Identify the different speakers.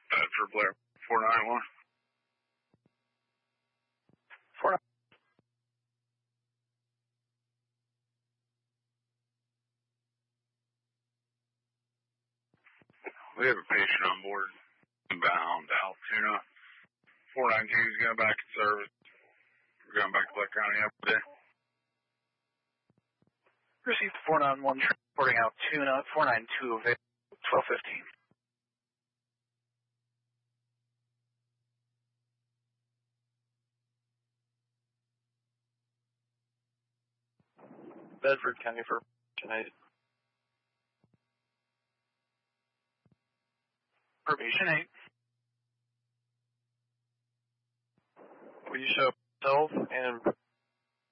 Speaker 1: Bedford Blair 491.
Speaker 2: 491.
Speaker 1: We have a patient on board inbound Altoona. 492 is going back in service. We're going back to Black County up there.
Speaker 2: Received 491 transporting Altoona. 492 available 1215. Bedford County for patient 8. For patient 8. Will you show yourself and